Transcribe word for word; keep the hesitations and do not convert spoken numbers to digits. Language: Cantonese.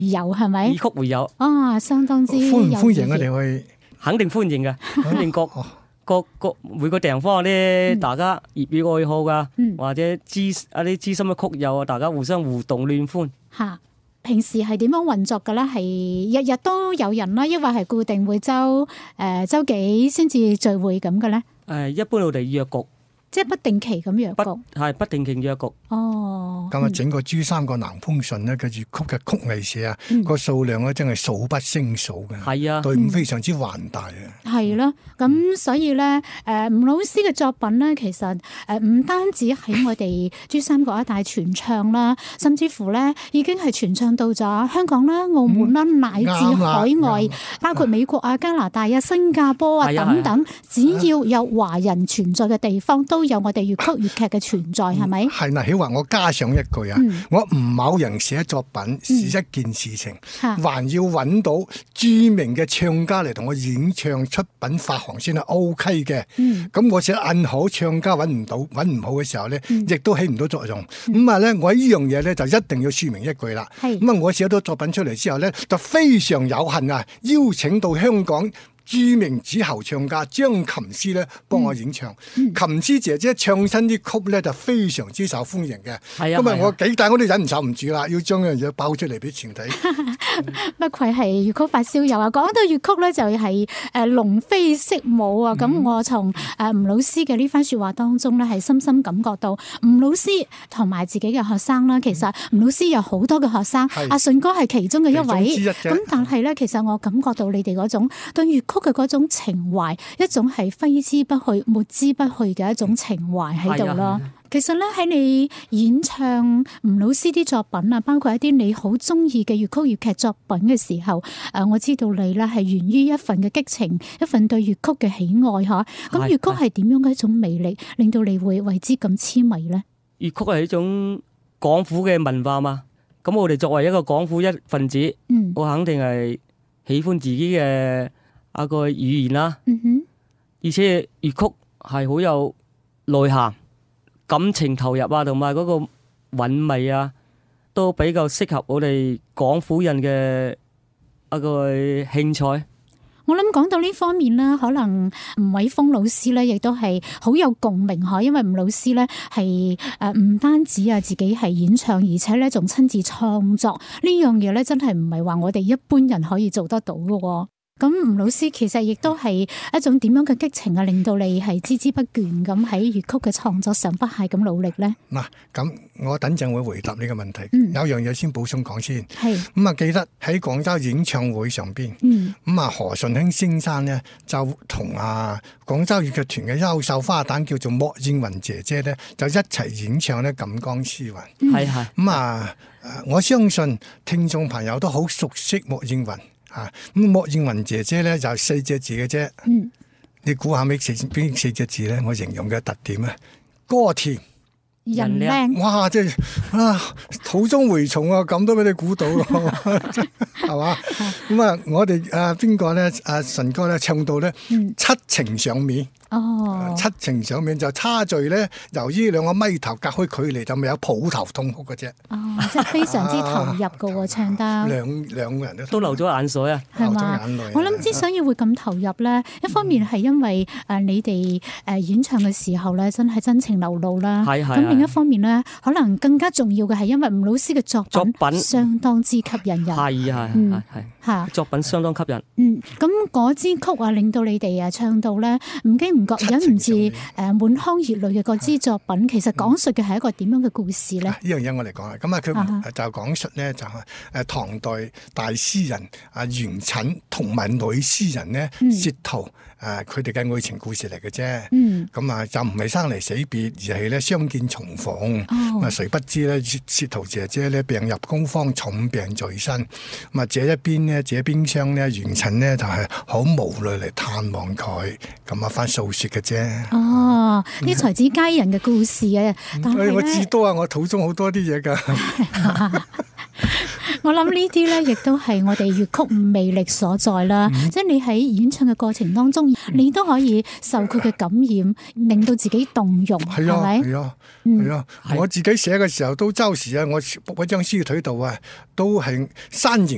有係咪？ 粵曲會有啊，相當之歡唔歡迎我哋去？ 肯定歡迎嘅，肯定各各各每個地方咧，大家業餘愛好噶，或者資一啲資深嘅曲友啊，大家互相互動聯歡。 嚇，平時係點樣運作嘅咧？係日日都有人啦，抑或係固定會週誒週幾先至聚會咁嘅咧？ 誒，一般我哋約局， 即係不定期咁約局， 係不定期約局。 哦， 咁啊，整個珠三角南豐順咧嘅粵曲嘅曲藝社啊，個數量咧真係數不勝數嘅。 係啊， 隊伍非常之宏大啊。 係咯，咁所以咧，誒吳老師嘅作品咧，其實誒唔單止喺我哋珠三角一帶傳唱啦，甚至乎咧已經係傳唱到咗香港啦、澳門啦，乃至海外，包括美國啊、加拿大啊、新加坡啊等等，只要有華人存在嘅地方，都有我哋粵曲粵劇嘅存在，係咪？ 係嗱，曉華，我加上一句啊，我吳某人寫作品是一件事情，還要揾到著名嘅唱家嚟同我演唱、出品、發行先係 O K 嘅。咁我寫得暗好，唱家揾唔到、揾唔好嘅時候咧，亦都起唔到作用。咁啊咧，我呢樣嘢咧就一定要説明一句啦。咁啊，我寫咗作品出嚟之後咧，就非常有幸啊，邀請到香港著名子喉唱家張琴師咧幫我演唱，嗯嗯、琴師姐姐唱親啲曲咧就非常之受歡迎嘅。係啊，咁啊我幾大我都忍唔受唔住啦，要將樣嘢爆出嚟俾全體。 不愧係粵曲發燒友啊！講到粵曲咧，就係誒龍飛色舞啊！咁、嗯、我從誒吳老師嘅呢番説話當中咧，係深深感覺到吳老師同埋自己嘅學生啦。其實吳老師有好多嘅學生，阿順哥係其中嘅一位。咁但係咧，其實我感覺到你哋嗰種對粵曲嘅嗰種情懷，一種係揮之不去、抹之不去嘅一種情懷喺度咯。其實咧喺你演唱吳老師啲作品啊，包括一啲你好中意嘅粵曲粵劇作品嘅時候，誒，我知道你咧係源於一份嘅激情，一份對粵曲嘅喜愛嚇。咁粵曲係點樣嘅一種魅力，令到你會為之咁痴迷咧？ 粵曲係一種廣府嘅文化嘛。咁我哋作為一個廣府一份子，嗯、我肯定係喜歡自己嘅一個語言啦。嗯哼，而且粵曲係好有內涵。感情投入啊，同埋嗰個韻味啊，都比較適合我哋廣府人嘅一個興趣。 我諗講到呢方面咧，可能吳偉峰老師咧，亦都係好有共鳴嗬。因為吳老師咧係誒唔單止啊自己係演唱，而且咧仲親自創作呢樣嘢咧，真係唔係話我哋一般人可以做得到嘅。咁吳老師其實亦都係一種點樣嘅激情啊，令到你係孜孜不倦咁喺粵曲嘅創作上不懈咁努力咧？嗱， 咁我等陣會回答呢個問題。 嗯、 有樣嘢先補充講先。 係咁啊，記得喺廣州演唱會上邊，咁、嗯、啊何順興先生咧就同啊廣州粵劇團嘅優秀花旦叫做莫燕雲姐姐咧，就一齊演唱咧《錦江詩雲》。 係係咁啊，我相信聽眾朋友都好熟悉莫燕雲。啊！咁莫燕雲姐姐咧就四隻字嘅啫，嗯、你估下咩四邊四隻字咧？我形容嘅特點啊，歌甜人靚， 哇！即係啊，土中蛔蟲啊，咁都俾你估到咯，係嘛？咁啊，我哋啊邊個咧？阿順哥咧唱到咧、嗯、七情上面。哦，七情上面就差序咧，由於兩個咪頭隔開距離，就咪有抱頭痛哭嘅啫。 哦，即係非常之投入嘅喎，啊、唱得兩兩個人都都流咗眼水啊， 係嘛？我諗之所以會咁投入咧，一方面係因為誒你哋誒演唱嘅時候咧，真係真情流露啦。係係。咁另一方面咧，可能更加重要嘅係因為吳老師嘅作品作品相當之吸引人。係啊係係係嚇，作品相當吸引。嗯，咁嗰支曲啊，令到你哋啊唱到咧唔經唔覺忍唔住誒滿腔熱淚嘅嗰支作品，其實講述嘅係一個點樣嘅故事咧？呢樣嘢我嚟講啦，咁啊佢就講述咧就係誒唐代大詩人啊元稹同埋女詩人咧薛濤誒佢哋嘅愛情故事嚟嘅啫。嗯，咁啊就唔係生離死別，而係咧相見重逢。咁啊誰不知咧薛濤姐姐咧病入膏肓，重病在身。咁啊這一邊咧這邊廂咧元稹咧就係好無奈嚟探望佢，咁啊翻訴說嘅啫。哦，啲才子佳人嘅故事啊！但係我知多啊，我肚中好多啲嘢噶。我諗呢啲咧，亦都係我哋粵曲魅力所在啦。嗯、即係你喺演唱嘅過程當中，嗯、你都可以受佢嘅感染，令到自己動容，係咪？係啊，係啊，我自己寫嘅時候都周時啊，我嗰張書腿度啊，都係山形